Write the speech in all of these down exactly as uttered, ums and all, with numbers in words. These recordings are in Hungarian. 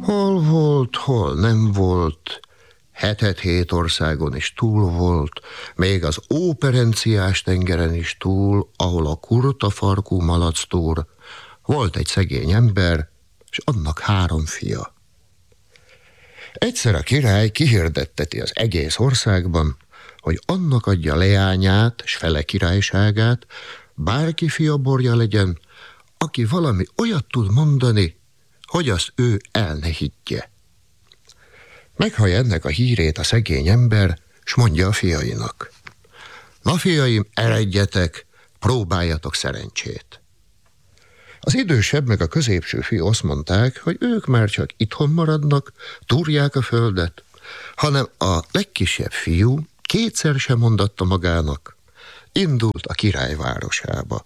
Hol volt, hol nem volt, hetet hét országon is túl volt, még az Óperenciás tengeren is túl, ahol a kurta farkú malactúr, volt egy szegény ember, és annak három fia. Egyszer a király kihirdetteti az egész országban, hogy annak adja leányát, s fele királyságát, bárki fiaborja legyen, aki valami olyat tud mondani, hogy azt ő el ne higgye. Meghallja ennek a hírét a szegény ember, s mondja a fiainak: na fiaim, eredjetek, próbáljatok szerencsét. Az idősebb meg a középső fiú azt mondták, hogy ők már csak itthon maradnak, túrják a földet, hanem a legkisebb fiú kétszer sem mondatta magának, indult a király városába.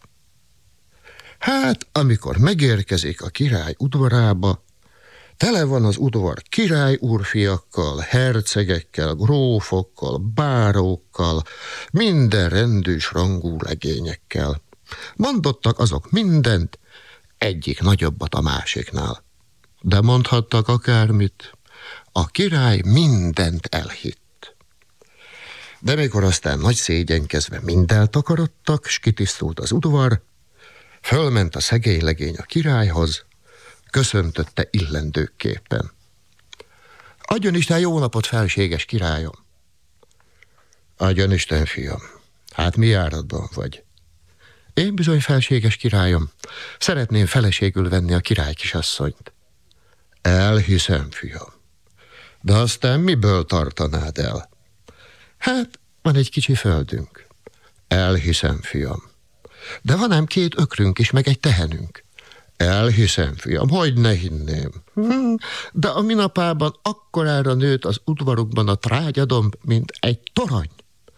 Hát, amikor megérkezik a király udvarába, tele van az udvar király úrfiakkal, hercegekkel, grófokkal, bárókkal, minden rendűs rangú legényekkel. Mondottak azok mindent, egyik nagyobbat a másiknál. De mondhattak akármit, a király mindent elhitt. De mikor aztán nagy szégyenkezve mind eltakarodtak, s kitisztult az udvar, fölment a szegény legény a királyhoz, köszöntötte illendőképpen. Adjon Isten jó napot, felséges királyom! Adjon Isten, fiam, hát mi járatban vagy? Én bizony, felséges királyom, szeretném feleségül venni a király kisasszonyt. Elhiszem, fiam, de aztán miből tartanád el? Hát, van egy kicsi földünk. Elhiszem, fiam, de van ám két ökrünk is, meg egy tehenünk. Elhiszem, fiam, hogy ne hinném. Hm, de a minapában akkorára nőtt az udvarukban a trágyadomb, mint egy torony.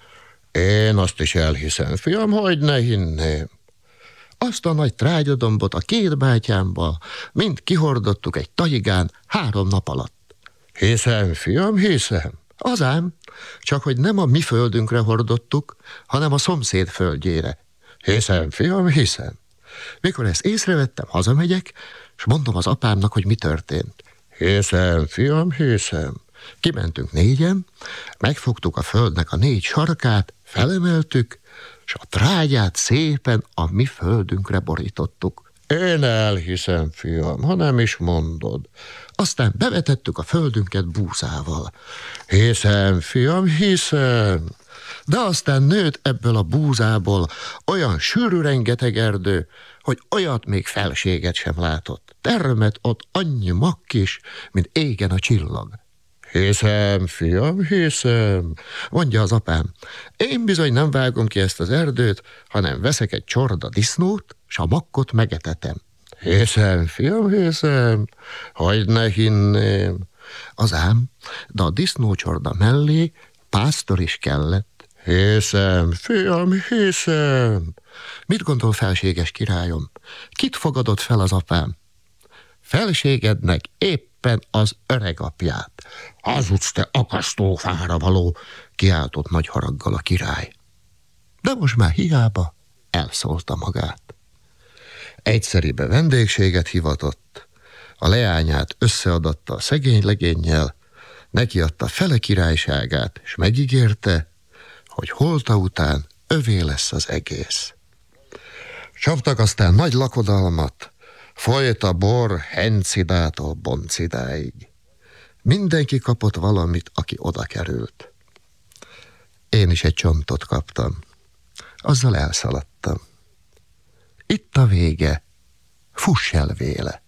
Én azt is elhiszem, fiam, hogy ne hinném. Azt a nagy trágyadombot a két bátyámmal mind kihordottuk egy taigán három nap alatt. Hiszem, fiam, hiszem. Az ám, csak hogy nem a mi földünkre hordottuk, hanem a szomszéd földjére. Hiszem, fiam, hiszem. Mikor ezt észrevettem, hazamegyek, és mondom az apámnak, hogy mi történt. Hiszem, fiam, hiszem. Kimentünk négyen, megfogtuk a földnek a négy sarkát, felemeltük, és a trágyát szépen a mi földünkre borítottuk. Én elhiszem, fiam, ha nem is mondod. Aztán bevetettük a földünket búzával. Hiszem, fiam, hiszem. De aztán nőtt ebből a búzából olyan sűrű rengeteg erdő, hogy olyat még felséget sem látott. Termett ott annyi makkis, mint égen a csillag. Hiszem, fiam, hiszem, mondja az apám. Én bizony nem vágom ki ezt az erdőt, hanem veszek egy csorda disznót, s a makkot megetetem. Hiszem, fiam, hiszem, hogy ne hinném. Az ám, de a disznócsorda mellé pásztor is kellett. Hiszem, fiam, hiszem. Mit gondol, felséges királyom? Kit fogadott fel az apám? Felségednek éppen az öregapját. Hazudsz, te akasztófára való, kiáltott nagy haraggal a király. De most már hiába elszólta magát. Egyszeribe vendégséget hivatott, a leányát összeadatta a szegény legénnyel, neki adta fele királyságát, és megígérte, hogy holta után övé lesz az egész. Csaptak aztán nagy lakodalmat, folyt a bor Hencidától Boncidáig. Mindenki kapott valamit, aki oda került. Én is egy csontot kaptam. Azzal elszaladtam. Itt a vége, fuss el véle.